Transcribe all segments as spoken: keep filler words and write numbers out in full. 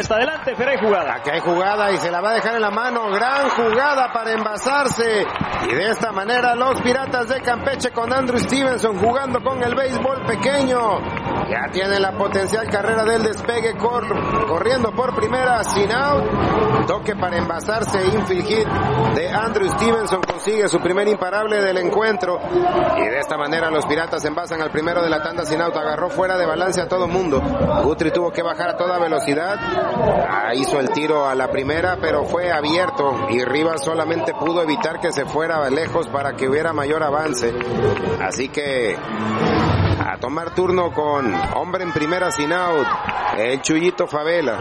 respuesta. Adelante, Fer, hay jugada. Aquí hay jugada y se la va a dejar en la mano. Gran jugada para envasarse. Y de esta manera los Piratas de Campeche con Andrew Stevenson jugando con el béisbol pequeño. Ya tiene la potencial carrera del despegue, cor, corriendo por primera, sin out. Toque para envasarse, infield hit de Andrew Stevenson, consigue su primer imparable del encuentro. Y de esta manera los Piratas envasan al primero de la tanda sin out. Agarró fuera de balance a todo mundo. Guthrie tuvo que bajar a toda velocidad. Ah, hizo el tiro a la primera, pero fue abierto y Rivas solamente pudo evitar que se fuera lejos para que hubiera mayor avance. Así que a tomar turno con hombre en primera sin out, el Chuyito Favela.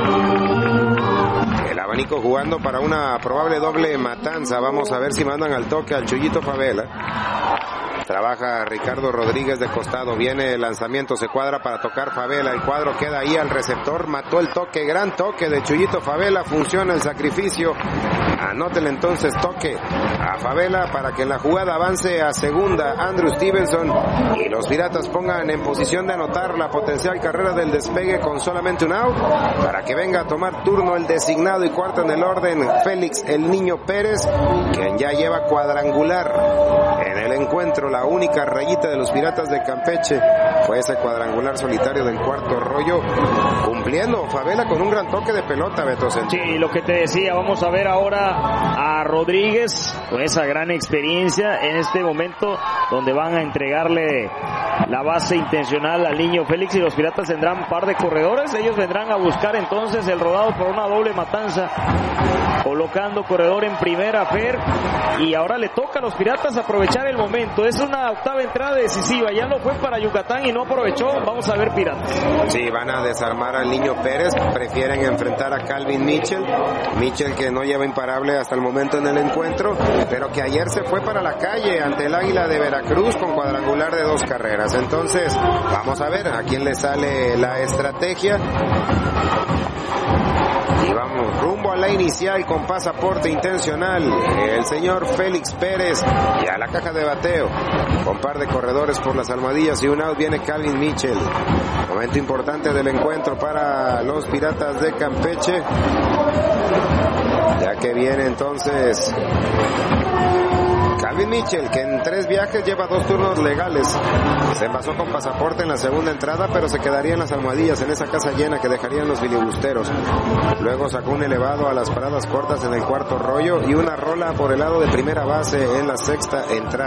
El abanico jugando para una probable doble matanza. Vamos a ver si mandan al toque al Chuyito Favela. Trabaja Ricardo Rodríguez de costado, viene el lanzamiento, se cuadra para tocar Favela, el cuadro queda ahí al receptor, mató el toque, gran toque de Chuyito Favela, funciona el sacrificio, anótele entonces toque a Favela para que en la jugada avance a segunda Andrew Stevenson y los Piratas pongan en posición de anotar la potencial carrera del despegue con solamente un out, para que venga a tomar turno el designado y cuarto en el orden Félix el Niño Pérez, quien ya lleva cuadrangular en el encuentro. La única rayita de los Piratas de Campeche fue ese cuadrangular solitario del cuarto rollo, cumpliendo Favela con un gran toque de pelota, Beto Centeno. Sí, lo que te decía, vamos a ver ahora a Rodríguez con esa gran experiencia en este momento donde van a entregarle la base intencional al Niño Félix y los Piratas tendrán un par de corredores, ellos vendrán a buscar entonces el rodado por una doble matanza, colocando corredor en primera, Fer, y ahora le toca a los Piratas aprovechar el momento. Es una octava entrada decisiva, ya lo fue para Yucatán y no aprovechó. Vamos a ver Piratas. Sí, van a desarmar al Niño Pérez, prefieren enfrentar a Calvin Mitchell, Mitchell que no lleva imparable hasta el momento en el encuentro, pero que ayer se fue para la calle ante el Águila de Veracruz con cuadrangular de dos carreras. Entonces, vamos a ver a quién le sale la estrategia. Y vamos rumbo a la inicial con pasaporte intencional, el señor Félix Pérez, y a la caja de bateo con par de corredores por las almohadillas y un out viene Calvin Mitchell. Momento importante del encuentro para los Piratas de Campeche, ya que viene entonces Calvin Mitchell, que en tres viajes lleva dos turnos legales. Se envasó con pasaporte en la segunda entrada, pero se quedaría en las almohadillas en esa casa llena que dejarían los filibusteros. Luego sacó un elevado a las paradas cortas en el cuarto rollo y una rola por el lado de primera base en la sexta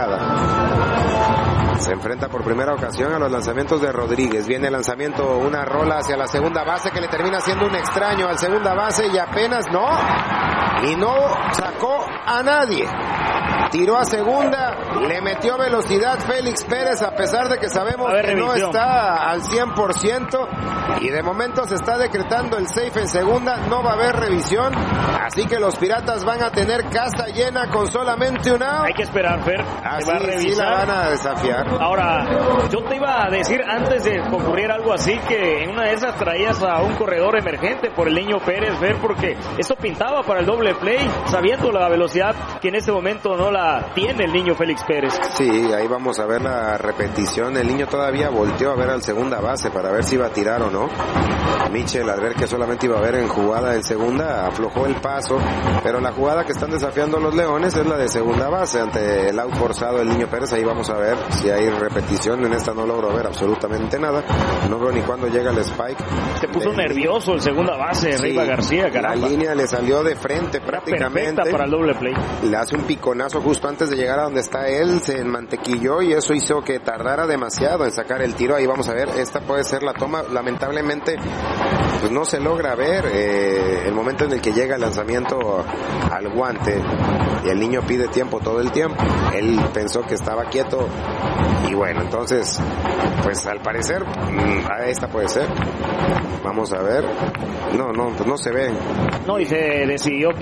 entrada. Se enfrenta por primera ocasión a los lanzamientos de Rodríguez. Viene el lanzamiento, una rola hacia la segunda base que le termina siendo un extraño al segunda base y apenas no. Y no sacó a nadie. Tiró a segunda, le metió velocidad Félix Pérez a pesar de que sabemos que revisión. No está al cien por ciento y de momento se está decretando el safe en segunda, no va a haber revisión, así que los Piratas van a tener casa llena con solamente un out. Hay que esperar, Fer, así se va a revisar. Sí la van a desafiar. Ahora, yo te iba a decir antes de ocurrir algo así que en una de esas traías a un corredor emergente por el Niño Pérez, Fer, porque eso pintaba para el doble play, sabiendo la velocidad que en este momento no la tiene el Niño Félix Pérez. Sí, ahí vamos a ver la repetición. El Niño todavía volteó a ver al segunda base para ver si iba a tirar o no. Mitchell, al ver que solamente iba a ver en jugada en segunda, aflojó el paso, pero la jugada que están desafiando los Leones es la de segunda base ante el out forzado del Niño Pérez. Ahí vamos a ver si hay repetición. En esta no logro ver absolutamente nada, no veo ni cuándo llega el spike. Se puso el nervioso el segunda base, sí, Riva García, caramba. La línea le salió de frente prácticamente. Perfecta para el doble play. Le hace un piconazo justo antes de llegar a donde está él, se enmantequilló y eso hizo que tardara demasiado en sacar el tiro. Ahí vamos a ver, esta puede ser la toma. Lamentablemente pues no se logra ver eh, el momento en el que llega el lanzamiento al guante y el Niño pide tiempo todo el tiempo. Él pensó que estaba quieto y bueno, entonces pues al parecer esta puede ser. Vamos a ver. No, no, pues no se ve. No, y se decidió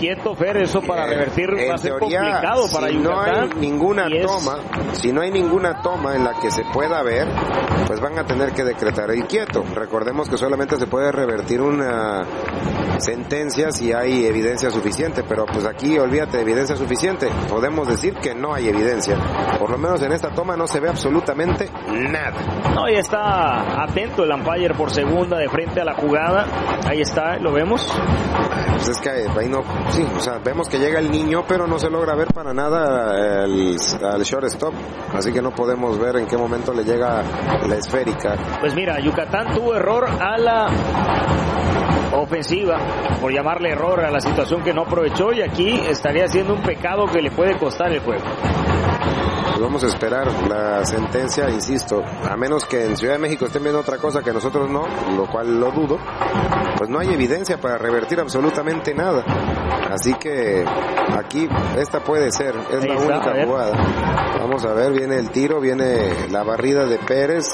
quieto, Fer, eso para revertir eh, va a ser teoría, complicado para si Yucatán. No hay ninguna es... toma, si no hay ninguna toma en la que se pueda ver, pues van a tener que decretar el quieto. Recordemos que solamente se puede revertir una sentencia si hay evidencia suficiente, pero pues aquí olvídate de evidencia suficiente, podemos decir que no hay evidencia, por lo menos en esta toma no se ve absolutamente nada. No, y está atento el umpire por segunda de frente a la jugada, ahí está, lo vemos. Pues es que ahí no, sí, o sea, vemos que llega el niño, pero no se logra ver para nada el, al shortstop, así que no podemos ver en qué momento le llega la esférica. Pues mira, Yucatán tuvo error a la ofensiva, por llamarle error a la situación que no aprovechó, y aquí estaría haciendo un pecado que le puede costar el juego. Pues vamos a esperar la sentencia, insisto, a menos que en Ciudad de México estén viendo otra cosa que nosotros no, lo cual lo dudo, pues no hay evidencia para revertir absolutamente nada. Así que aquí esta puede ser, es Ahí la está, única jugada. Vamos a ver, viene el tiro, viene la barrida de Pérez.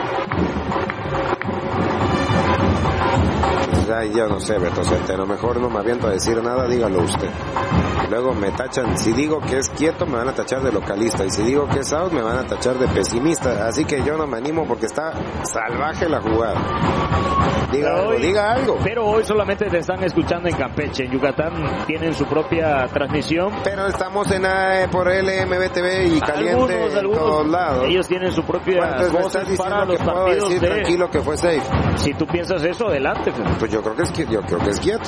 Ya, ya no sé, Beto Centeno, mejor no me aviento a decir nada, dígalo usted. Luego me tachan, si digo que es quieto me van a tachar de localista, y si digo que es out me van a tachar de pesimista, así que yo no me animo porque está salvaje la jugada. Diga pero algo, hoy, diga algo. Pero hoy solamente te están escuchando en Campeche, en Yucatán tienen su propia transmisión. Pero estamos en A E por L M B T V y caliente algunos, algunos, en todos lados. Ellos tienen su propia voz para los que puedo partidos decir de... tranquilo que fue safe. Si tú piensas eso, adelante. Pues yo creo que es yo creo que es quieto.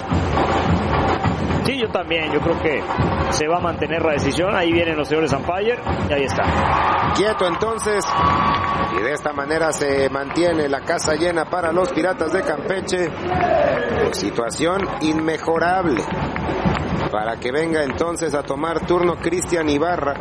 Sí, yo también, yo creo que se va a mantener la decisión. Ahí vienen los señores umpire y ahí está. Quieto entonces, y de esta manera se mantiene la casa llena para los Piratas de Campeche. Situación inmejorable para que venga entonces a tomar turno Cristian Ibarra,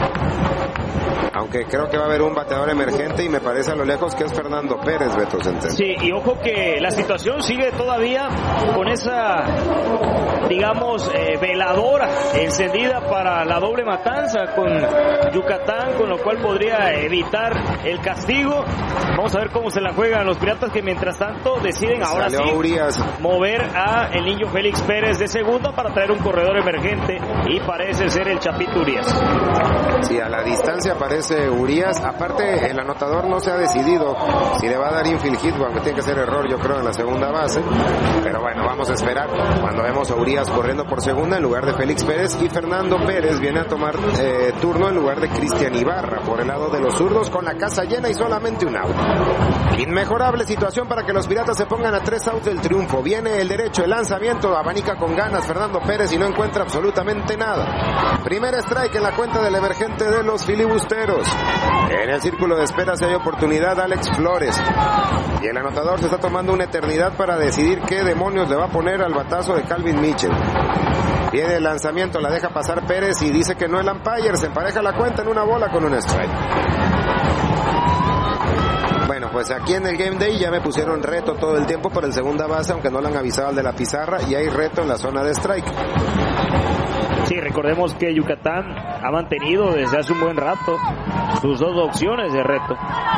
aunque creo que va a haber un bateador emergente y me parece a lo lejos que es Fernando Pérez, Beto Centeno. Sí, y ojo que la situación sigue todavía con esa, digamos, eh, veladora encendida para la doble matanza con Yucatán, con lo cual podría evitar el castigo. Vamos a ver cómo se la juegan los Piratas, que mientras tanto deciden ahora Salió sí Urias. mover a el niño Félix Pérez de segunda para traer un corredor emergente, y parece ser el Chapito Urias. Sí, a la distancia parece Urias. Aparte, el anotador no se ha decidido si le va a dar infield hit, aunque tiene que ser error, yo creo, en la segunda base. Pero bueno, vamos a esperar cuando vemos a Urias corriendo por segunda en lugar de Félix Pérez, y Fernando Pérez viene a tomar eh, turno en lugar de Cristian Ibarra por el lado de los zurdos, con la casa llena y solamente un out. Inmejorable situación para que los Piratas se pongan a tres outs del triunfo. Viene el derecho, el lanzamiento, abanica con ganas Fernando Pérez y no encuentra absolutamente nada. Primer strike en la cuenta del emergente de los filibusteros. En el círculo de espera si hay oportunidad Alex Flores, y el anotador se está tomando una eternidad para decidir qué demonios le va a poner al batazo de Calvin Mitchell. Viene el lanzamiento, la deja pasar Pérez y dice que no el umpire, se empareja la cuenta en una bola con un strike. Bueno, pues aquí en el Game Day ya me pusieron reto todo el tiempo por el segunda base, aunque no le han avisado al de la pizarra, y hay reto en la zona de strike. Sí, recordemos que Yucatán ha mantenido desde hace un buen rato sus dos opciones de reto.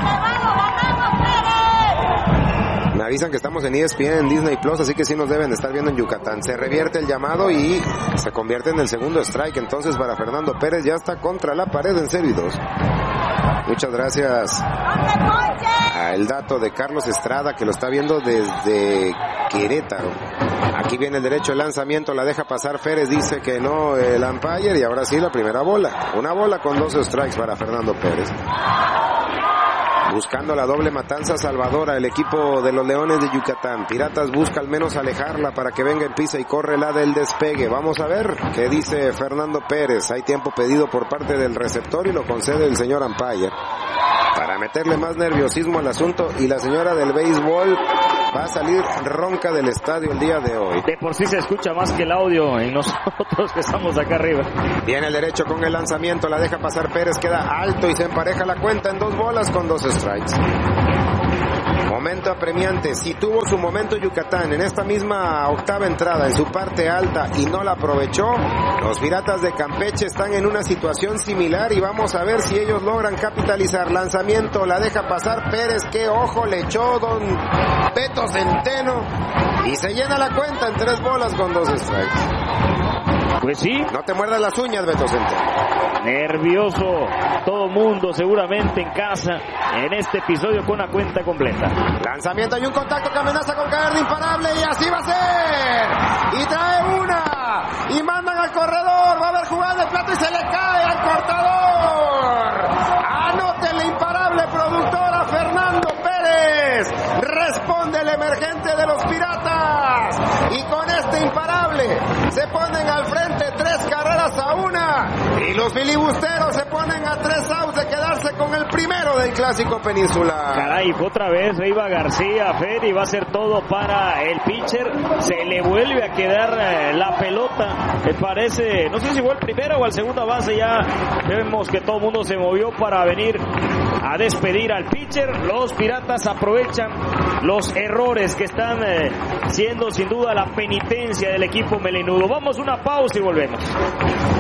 Me avisan que estamos en E S P N, en Disney Plus, así que sí nos deben de estar viendo en Yucatán. Se revierte el llamado y se convierte en el segundo strike. Entonces para Fernando Pérez ya está contra la pared en cero y dos. Muchas gracias a el dato de Carlos Estrada, que lo está viendo desde Querétaro. Aquí viene el derecho, el lanzamiento, la deja pasar Pérez, dice que no el umpire, y ahora sí la primera bola. Una bola con doce strikes para Fernando Pérez. Buscando la doble matanza salvadora el equipo de los Leones de Yucatán. Piratas busca al menos alejarla para que venga en pisa y corre la del despegue. Vamos a ver qué dice Fernando Pérez. Hay tiempo pedido por parte del receptor y lo concede el señor umpire para meterle más nerviosismo al asunto, y la señora del béisbol va a salir ronca del estadio el día de hoy. De por sí se escucha más que el audio en nosotros que estamos acá arriba. Viene el derecho con el lanzamiento, la deja pasar Pérez, queda alto y se empareja la cuenta en dos bolas con dos strikes. Momento apremiante. Si tuvo su momento Yucatán en esta misma octava entrada en su parte alta y no la aprovechó, los Piratas de Campeche están en una situación similar y vamos a ver si ellos logran capitalizar. Lanzamiento, la deja pasar Pérez, qué ojo le echó don Beto Centeno, y se llena la cuenta en tres bolas con dos strikes. Pues sí. No te muerdas las uñas, Beto Centeno. Nervioso todo mundo seguramente en casa en este episodio con la cuenta completa. Lanzamiento, hay un contacto que amenaza con caer de imparable y así va a ser. Y trae una. Y mandan al corredor. Va a haber jugada de plato y se le cae al cortador. Anote el imparable productor a Fernando Pérez. Responde el emergente de los Piratas. Y con este imparable se ponen al frente tres carreras a una. Y los filibusteros se ponen a tres outs de quedarse con el primero del Clásico Peninsular. Caray, otra vez Eiva García, Fer, y va a ser todo para el pitcher. Se le vuelve a quedar eh, la pelota. Me parece, no sé si fue el primero o al segunda base. Ya vemos que todo el mundo se movió para venir a despedir al pitcher. Los Piratas aprovechan los errores que están eh, siendo sin duda la penitencia del equipo melenudo. Vamos a una pausa y volvemos.